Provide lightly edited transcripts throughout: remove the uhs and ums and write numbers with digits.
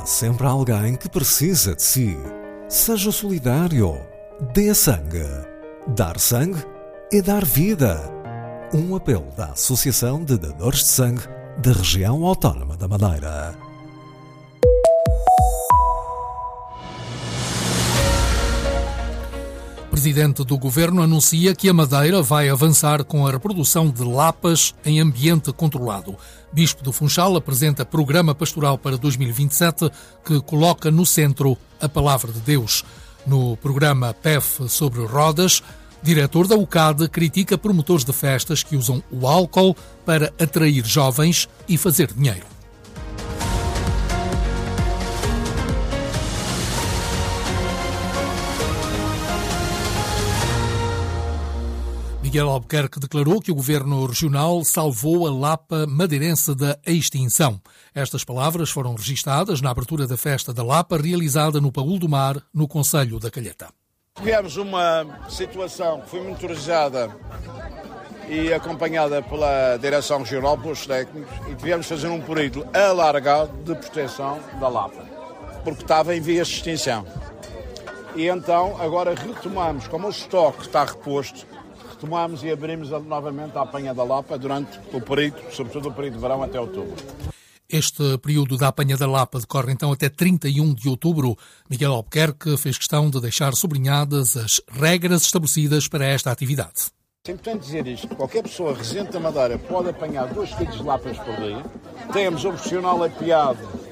Há sempre alguém que precisa de si. Seja solidário. Dê sangue. Dar sangue é dar vida. Um apelo da Associação de Dadores de Sangue da Região Autónoma da Madeira. O Presidente do Governo anuncia que a Madeira vai avançar com a reprodução de lapas em ambiente controlado. Bispo do Funchal apresenta programa pastoral para 2027 que coloca no centro a Palavra de Deus. No programa PEF sobre rodas, diretor da UCAD critica promotores de festas que usam o álcool para atrair jovens e fazer dinheiro. Miguel Albuquerque declarou que o Governo Regional salvou a Lapa madeirense da extinção. Estas palavras foram registadas na abertura da Festa da Lapa, realizada no Paúl do Mar, no concelho da Calheta. Tivemos uma situação que foi monitorizada e acompanhada pela Direção Regional, pelos técnicos, e tivemos de fazer um período alargado de proteção da Lapa, porque estava em vias de extinção. E então, agora retomamos, como o estoque está reposto, retomamos e abrimos novamente a apanha da Lapa durante o período, sobretudo o período de verão até outubro. Este período da apanha da Lapa decorre então até 31 de outubro. Miguel Albuquerque fez questão de deixar sublinhadas as regras estabelecidas para esta atividade. É importante dizer isto. Qualquer pessoa residente da Madeira pode apanhar 2 kg de lapas por dia. Temos um profissional apiado.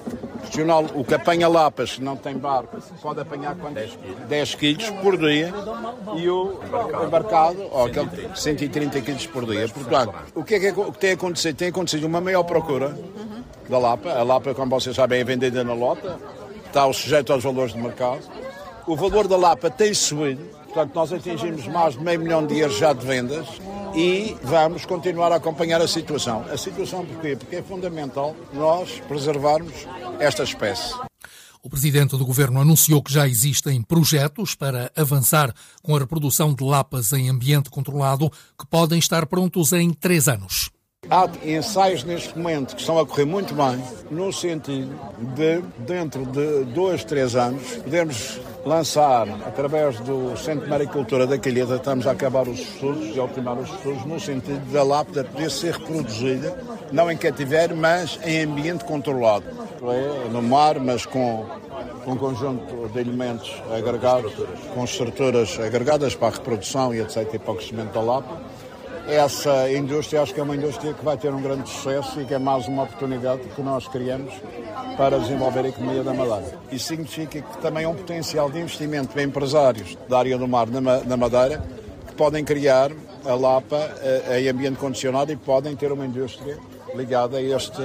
O que apanha lapas, que não tem barco, pode apanhar 10 quilos por dia, e o embarcado, aquele 130 quilos por dia. Portanto, o que tem acontecido? Tem acontecido uma maior procura da Lapa. A Lapa, como vocês sabem, é vendida na lota, está sujeito aos valores de mercado. O valor da Lapa tem subido, portanto, nós atingimos mais de €500 mil já de vendas e vamos continuar a acompanhar a situação. A situação porquê? Porque é fundamental nós preservarmos esta espécie. O Presidente do Governo anunciou que já existem projetos para avançar com a reprodução de lapas em ambiente controlado que podem estar prontos em 3 anos. Há ensaios neste momento que estão a correr muito bem, no sentido de, dentro de 2, 3 anos, podermos lançar, através do Centro de Maricultura da Calheta, estamos a acabar os estudos e a ultimar os estudos, no sentido da lápida poder ser reproduzida, não em cativeiro, mas em ambiente controlado. É, no mar, mas com um conjunto de elementos agregados, com estruturas agregadas para a reprodução e etc. e para o crescimento da lápida. Essa indústria, acho que é uma indústria que vai ter um grande sucesso e que é mais uma oportunidade que nós criamos para desenvolver a economia da Madeira. Isso significa que também há um potencial de investimento para empresários da área do mar na Madeira que podem criar a Lapa em ambiente condicionado e podem ter uma indústria ligada a este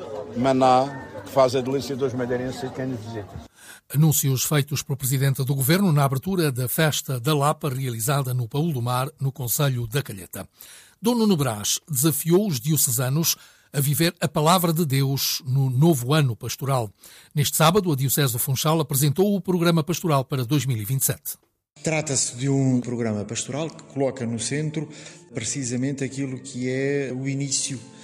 maná que faz a delícia dos madeirenses e quem nos visita. Anúncios feitos pelo Presidente do Governo na abertura da Festa da Lapa, realizada no Paúl do Mar, no concelho da Calheta. Dom Nuno Brás desafiou os diocesanos a viver a Palavra de Deus no novo ano pastoral. Neste sábado, a Diocese do Funchal apresentou o programa pastoral para 2027. Trata-se de um programa pastoral que coloca no centro precisamente aquilo que é o início